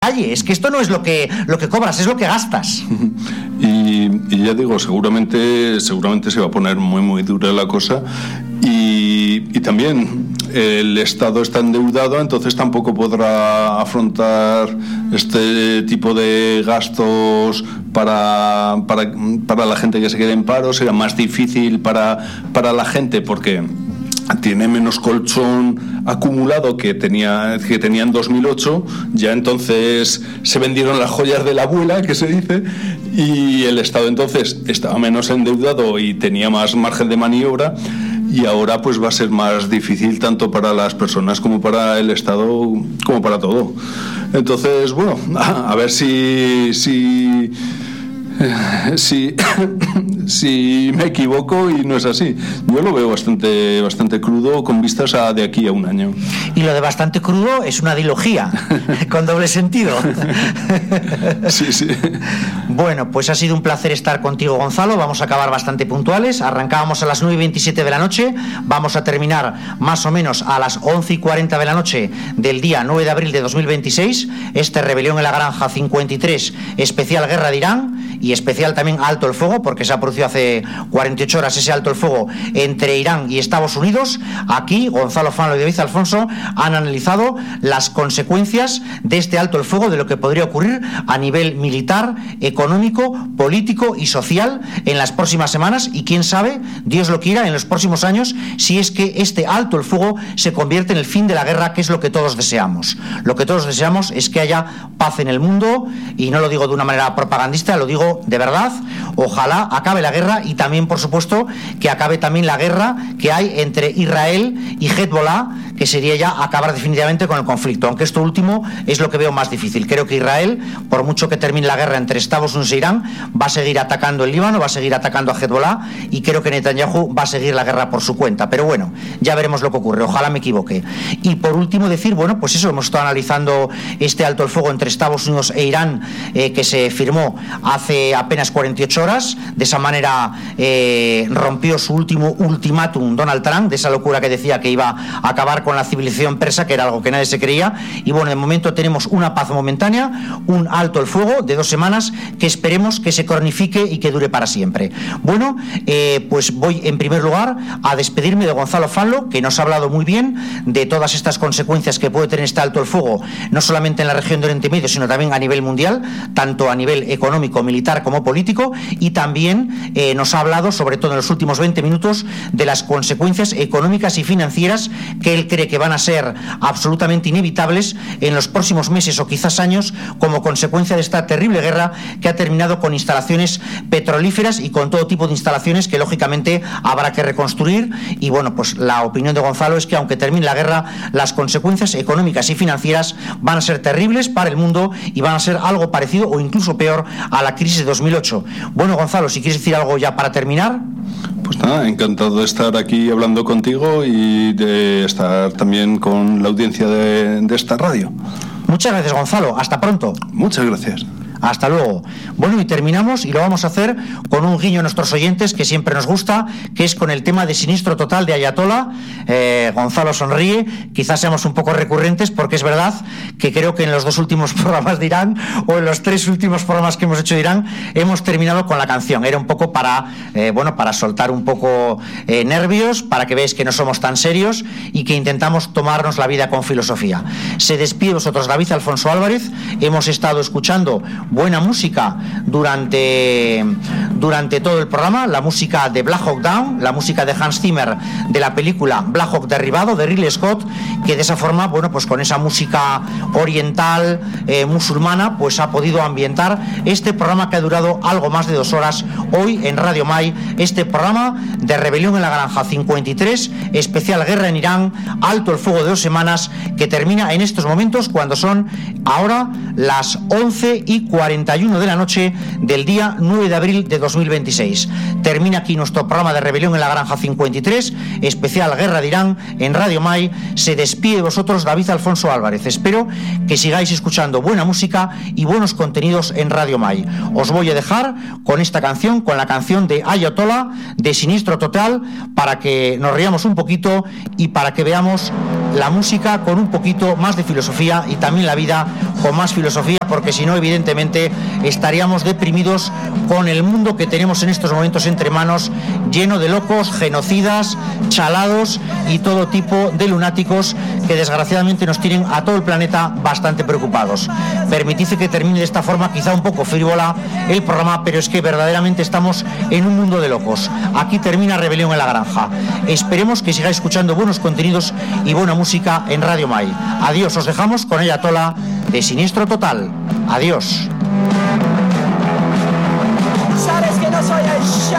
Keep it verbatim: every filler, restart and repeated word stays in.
calle. Es que esto no es lo que, lo que cobras, es lo que gastas. Y, y ya digo, seguramente, seguramente se va a poner muy, muy dura la cosa. Y, y también el Estado está endeudado, entonces tampoco podrá afrontar este tipo de gastos para, para, para la gente que se quede en paro. Será más difícil para, para la gente porque tiene menos colchón acumulado que tenía, que tenía en dos mil ocho. Ya entonces se vendieron las joyas de la abuela, que se dice, y el Estado entonces estaba menos endeudado y tenía más margen de maniobra. Y ahora pues va a ser más difícil tanto para las personas como para el Estado, como para todo. Entonces, bueno, a, a ver si si si si me equivoco y no es así. Yo lo veo bastante bastante crudo con vistas a de aquí a un año. Y lo de bastante crudo es una dilogía con doble sentido. Sí, sí. Bueno, pues ha sido un placer estar contigo, Gonzalo. Vamos a acabar bastante puntuales. Arrancábamos a las nueve y veintisiete de la noche. Vamos a terminar más o menos a las once y cuarenta de la noche del día nueve de abril de dos mil veintiséis. Este Rebelión en la Granja cincuenta y tres, especial Guerra de Irán y especial también Alto el Fuego, porque se ha producido hace cuarenta y ocho horas ese Alto el Fuego entre Irán y Estados Unidos. Aquí Gonzalo Fanlo y David Alfonso han analizado las consecuencias de este Alto el Fuego, de lo que podría ocurrir a nivel militar, económico, político y social en las próximas semanas, y quién sabe, Dios lo quiera, en los próximos años, si es que este Alto el Fuego se convierte en el fin de la guerra, que es lo que todos deseamos. Lo que todos deseamos es que haya paz en el mundo, y no lo digo de una manera propagandista, lo digo de verdad. Ojalá acabe la guerra, y también, por supuesto, que acabe también la guerra que hay entre Israel y Hezbollah, que sería ya acabar definitivamente con el conflicto, aunque esto último es lo que veo más difícil. Creo que Israel, por mucho que termine la guerra entre Estados Unidos e Irán, va a seguir atacando el Líbano, va a seguir atacando a Hezbollah, y creo que Netanyahu va a seguir la guerra por su cuenta. Pero bueno, ya veremos lo que ocurre, ojalá me equivoque. Y por último decir, bueno, pues eso, hemos estado analizando este alto el fuego entre Estados Unidos e Irán, eh, que se firmó hace apenas cuarenta y ocho horas. De esa manera eh, rompió su último ultimátum Donald Trump, de esa locura que decía que iba a acabar con la civilización persa, que era algo que nadie se creía. Y bueno, de momento tenemos una paz momentánea, un alto el fuego de dos semanas que esperemos que se cronifique y que dure para siempre. Bueno, eh, pues voy en primer lugar a despedirme de Gonzalo Fanlo, que nos ha hablado muy bien de todas estas consecuencias que puede tener este alto el fuego, no solamente en la región de Oriente Medio, sino también a nivel mundial, tanto a nivel económico, militar como político, y también eh, nos ha hablado, sobre todo en los últimos veinte minutos, de las consecuencias económicas y financieras que él cree que van a ser absolutamente inevitables en los próximos meses o quizás años, como consecuencia de esta terrible guerra que ha terminado con instalaciones petrolíferas y con todo tipo de instalaciones que lógicamente habrá que reconstruir. Y bueno, pues la opinión de Gonzalo es que aunque termine la guerra, las consecuencias económicas y financieras van a ser terribles para el mundo y van a ser algo parecido o incluso peor a la crisis de dos mil ocho. Bueno, Gonzalo, si quieres decir algo ya para terminar. Pues nada, encantado de estar aquí hablando contigo y de estar también con la audiencia de, de esta radio. Muchas gracias, Gonzalo. Hasta pronto. Muchas gracias. Hasta luego. Bueno, y terminamos, y lo vamos a hacer con un guiño a nuestros oyentes que siempre nos gusta, que es con el tema de Sinistro Total de Ayatollah. Eh, Gonzalo sonríe, quizás seamos un poco recurrentes, porque es verdad que creo que en los dos últimos programas de Irán, o en los tres últimos programas que hemos hecho de Irán, hemos terminado con la canción. Era un poco para, eh, bueno, para soltar un poco eh, nervios, para que veáis que no somos tan serios y que intentamos tomarnos la vida con filosofía. Se despide vosotros David Alfonso Álvarez. Hemos estado escuchando buena música durante, durante todo el programa, la música de Black Hawk Down, la música de Hans Zimmer de la película Black Hawk Derribado de Ridley Scott, que de esa forma, bueno, pues con esa música oriental eh, musulmana, pues ha podido ambientar este programa que ha durado algo más de dos horas hoy en Radio Mai, este programa de Rebelión en la Granja cincuenta y tres, especial Guerra en Irán, alto el fuego de dos semanas, que termina en estos momentos cuando son ahora las once y cuarenta y uno de la noche del día nueve de abril de dos mil veintiséis. Termina aquí nuestro programa de Rebelión en la Granja cincuenta y tres, especial Guerra de Irán en Radio Mai. Se despide de vosotros David Alfonso Álvarez. Espero que sigáis escuchando buena música y buenos contenidos en Radio Mai. Os voy a dejar con esta canción, con la canción de Ayatollah de Sinistro Total, para que nos riamos un poquito y para que veamos la música con un poquito más de filosofía y también la vida con más filosofía, porque si no, evidentemente, estaríamos deprimidos con el mundo que tenemos en estos momentos entre manos, lleno de locos, genocidas, chalados y todo tipo de lunáticos que desgraciadamente nos tienen a todo el planeta bastante preocupados. Permitidme que termine de esta forma, quizá un poco frívola el programa, pero es que verdaderamente estamos en un mundo de locos. Aquí termina Rebelión en la Granja. Esperemos que sigáis escuchando buenos contenidos y buena música en Radio Mai. Adiós, os dejamos con el Ayatollah de Siniestro Total. Adiós. Sabes que no soy el